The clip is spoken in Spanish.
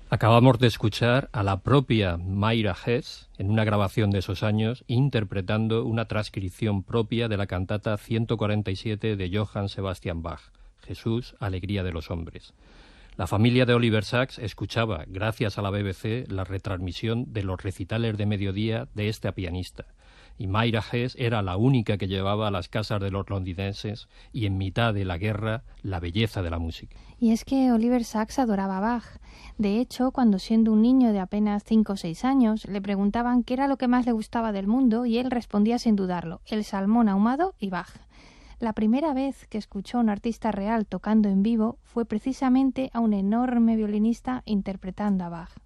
Acabamos de escuchar a la propia Mayra Hess, en una grabación de esos años, interpretando una transcripción propia de la cantata 147 de Johann Sebastian Bach, Jesús, alegría de los hombres. La familia de Oliver Sacks escuchaba, gracias a la BBC, la retransmisión de los recitales de mediodía de esta pianista. Y Mayra Hess era la única que llevaba a las casas de los londinenses y en mitad de la guerra la belleza de la música. Y es que Oliver Sacks adoraba a Bach. De hecho, cuando siendo un niño de apenas 5 o 6 años, le preguntaban qué era lo que más le gustaba del mundo y él respondía sin dudarlo, el salmón ahumado y Bach. La primera vez que escuchó a un artista real tocando en vivo fue precisamente a un enorme violinista interpretando a Bach.